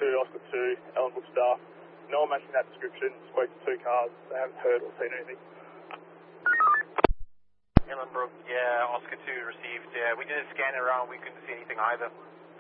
Oscar 2, Ellenbrook staff. No one matching that description. Spoke to 2 cars. They haven't heard or seen anything. Ellenbrook, yeah, Oscar 2 received. Yeah, we did a scan around. We couldn't see anything either.